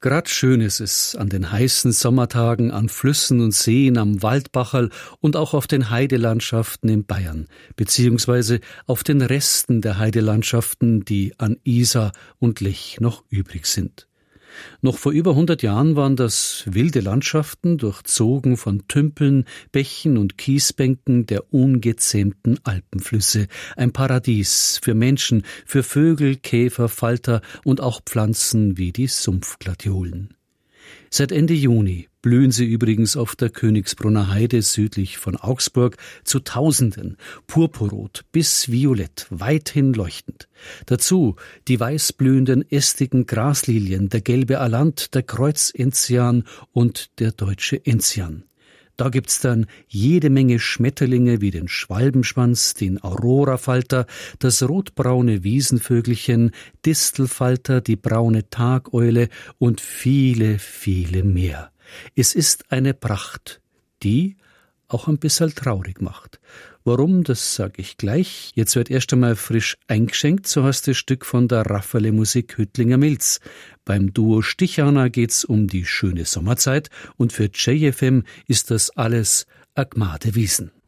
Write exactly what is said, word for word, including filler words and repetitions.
Grad schön ist es an den heißen Sommertagen an Flüssen und Seen am Waldbacherl und auch auf den Heidelandschaften in Bayern, beziehungsweise auf den Resten der Heidelandschaften, die an Isar und Lech noch übrig sind. Noch vor über hundert Jahren waren das wilde Landschaften, durchzogen von Tümpeln, Bächen und Kiesbänken der ungezähmten Alpenflüsse, ein Paradies für Menschen, für Vögel, Käfer, Falter und auch Pflanzen wie die Sumpfgladiolen. Seit Ende Juni blühen sie übrigens auf der Königsbrunner Heide südlich von Augsburg zu Tausenden, purpurrot bis violett, weithin leuchtend. Dazu die weißblühenden ästigen Graslilien, der gelbe Alant, der Kreuzenzian und der deutsche Enzian. Da gibt's dann jede Menge Schmetterlinge wie den Schwalbenschwanz, den Aurorafalter, das rotbraune Wiesenvögelchen, Distelfalter, die braune Tageule und viele, viele mehr. Es ist eine Pracht, die auch ein bisschen traurig macht. Warum, das sage ich gleich. Jetzt wird erst einmal frisch eingeschenkt, so heißt das Stück von der Raffaele-Musik Hüttlinger Milz. Beim Duo Stichana geht's um die schöne Sommerzeit und für J F M ist das alles a gmade Wiesen.